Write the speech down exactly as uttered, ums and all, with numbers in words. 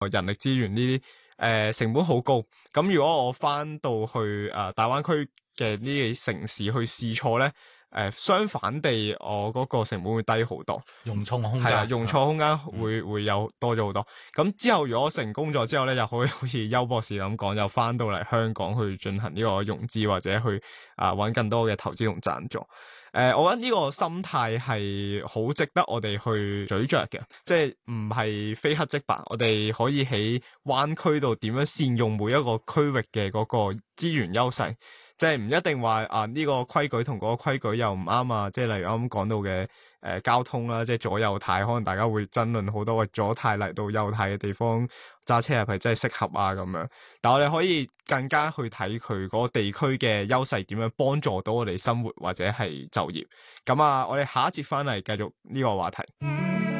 人力資源呢啲誒成本好高。咁如果我翻到去誒、呃、大灣區嘅呢啲城市去試錯咧，誒、呃、相反地，我嗰個成本會低好多， 容錯空間係啦，容錯空間會、嗯、會有多咗好多。咁之後如果成功咗之後咧，又可以好似邱博士咁講，又翻到嚟香港去進行呢個融資或者去啊揾、呃、更多嘅投資同贊助。誒、呃，我覺得呢個心態係好值得我哋去咀嚼嘅，即係唔係非黑即白，我哋可以喺灣區度點樣善用每一個區域嘅嗰個資源優勢，即係唔一定話啊呢個規矩同嗰個規矩又唔啱啊，即係例如啱啱講到嘅誒、呃、交通啦，即係左右軚，可能大家會爭論好多，喂左軚嚟到右軚嘅地方揸車係咪真係適合啊咁樣，但我哋可以更加去睇佢嗰個地區嘅優勢點樣幫助到我哋生活或者係就業。咁啊，我哋下一節翻嚟繼續呢個話題。